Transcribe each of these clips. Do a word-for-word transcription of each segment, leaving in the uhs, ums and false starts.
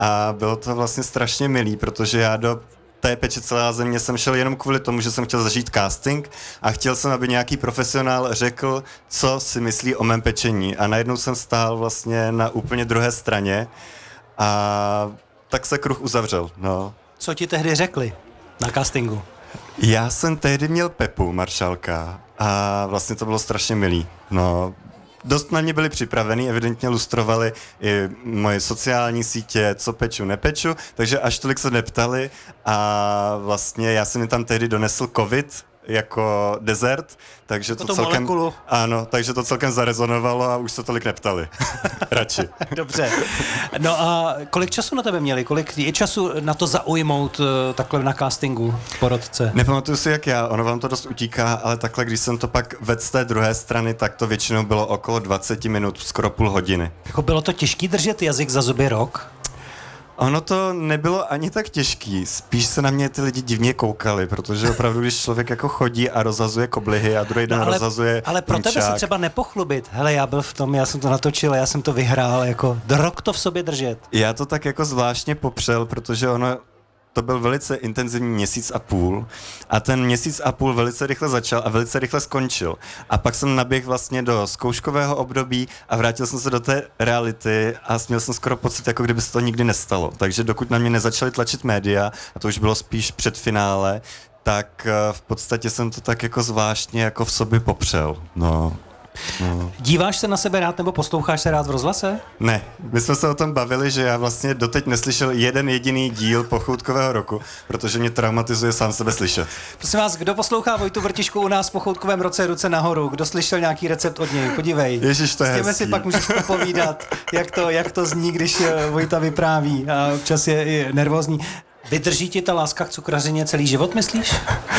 a bylo to vlastně strašně milý, protože já do té Peče celá země jsem šel jenom kvůli tomu, že jsem chtěl zažít casting a chtěl jsem, aby nějaký profesionál řekl, co si myslí o mém pečení. A najednou jsem stál vlastně na úplně druhé straně a tak se kruh uzavřel. No. Co ti tehdy řekli na castingu? Já jsem tehdy měl Pepu, maršálka, a vlastně to bylo strašně milý. No, dost na mě byli připraveni, evidentně lustrovali i moje sociální sítě, co peču, nepeču, takže až tolik se neptali a vlastně já jsem mi tam tehdy donesl covid jako dezert, takže to, to celkem... molekulu. Ano, takže to celkem zarezonovalo a už se tolik neptali. Radši. Dobře. No a kolik času na tebe měli? Kolik je času na to zaujmout uh, takhle na castingu porodce? Nepamatuju si jak já, ono vám to dost utíká, ale takhle, když jsem to pak vedl z té druhé strany, tak to většinou bylo okolo dvacet minut, skoro půl hodiny. Jako bylo to těžký držet jazyk za zuby rok? Ono to nebylo ani tak těžký, spíš se na mě ty lidi divně koukali, protože opravdu, když člověk jako chodí a rozhazuje koblihy a druhý den no, ale, rozhazuje Ale pro půjčák. tebe se třeba nepochlubit. Hele, já byl v tom, já jsem to natočil, já jsem to vyhrál, jako rok to v sobě držet. Já to tak jako zvláštně popřel, protože ono to byl velice intenzivní měsíc a půl a ten měsíc a půl velice rychle začal a velice rychle skončil. A pak jsem naběhl vlastně do zkouškového období a vrátil jsem se do té reality a měl jsem skoro pocit, jako kdyby se to nikdy nestalo. Takže dokud na mě nezačaly tlačit média, a to už bylo spíš před finále, tak v podstatě jsem to tak jako zvláštně jako v sobě popřel. No. No. Díváš se na sebe rád nebo posloucháš se rád v rozhlase? Ne, my jsme se o tom bavili, že já vlastně doteď neslyšel jeden jediný díl Pochoutkového roku, protože mě traumatizuje sám sebe slyšet. Prosím vás, kdo poslouchá Vojtu Vrtišku u nás v Pochoutkovém roce ruce nahoru? Kdo slyšel nějaký recept od něj? Podívej. Ježiš, to je S těmi hezký. si pak můžeš popovídat, jak to, jak to zní, když Vojta vypráví a občas je, je nervózní. Vydrží ti ta láska k cukrařině celý život, myslíš?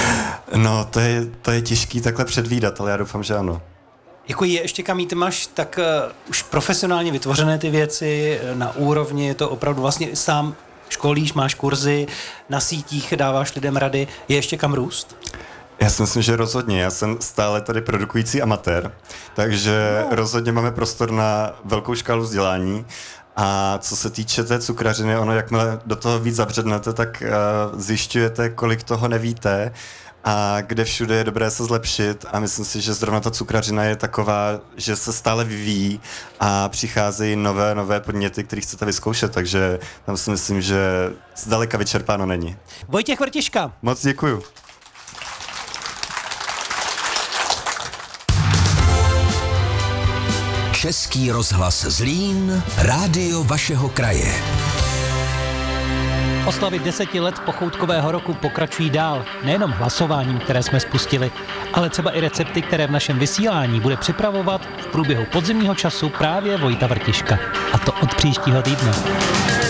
No, to je, to je těžký takhle předvídat, ale já doufám, že ano. Jako je ještě kam jít, máš tak uh, už profesionálně vytvořené ty věci, na úrovni, je to opravdu vlastně sám školíš, máš kurzy, na sítích dáváš lidem rady, je ještě kam růst? Já si myslím, že rozhodně. Já jsem stále tady produkující amatér, takže no. rozhodně máme prostor na velkou škálu vzdělání. A co se týče té cukrařiny, ono jakmile do toho víc zabřednete, tak uh, zjišťujete, kolik toho nevíte a kde všude je dobré se zlepšit a myslím si, že zrovna ta cukrařina je taková, že se stále vyvíjí a přicházejí nové, nové podněty, které chcete vyzkoušet, takže tam si myslím, že zdaleka vyčerpáno není. Vojtěch Vrtiška. Moc děkuju. Český rozhlas Zlín, rádio vašeho kraje. Oslavy deseti let Pochoutkového roku pokračují dál, nejenom hlasováním, které jsme spustili, ale třeba i recepty, které v našem vysílání bude připravovat v průběhu podzimního času právě Vojta Vrtiška. A to od příštího týdne.